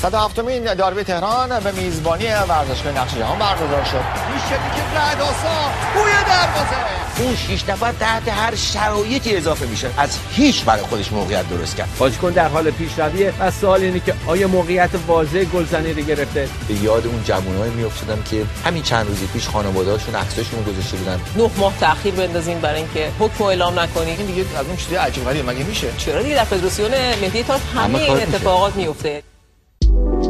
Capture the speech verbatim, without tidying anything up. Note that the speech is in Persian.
صد و هفتمین داربی تهران به میزبانی ورزشگاه نقش جهان برگزار شد. میشه که رعدآسا روی دروازه اون شش نفر تحت هر شرایطی اضافه میشه، از هیچ برای خودش موقعیت درست کرد. بازیکن در حال پیشرویه و سوال اینه که آیا موقعیت واضح گلزنی رو گرفته؟ به یاد اون جوانای میافتادم که همین چند روز پیش خانواده‌هاشون عکساشون رو گذاشته بودن. نه ماه تأخیر بندازین برای اینکه حکم اعلام نکنی. این دیگه از اون چیزای عجیب غریبه مگه میشه؟ چرا دیگه در فدراسیون ملی تاج همه این اتفاقات میفته.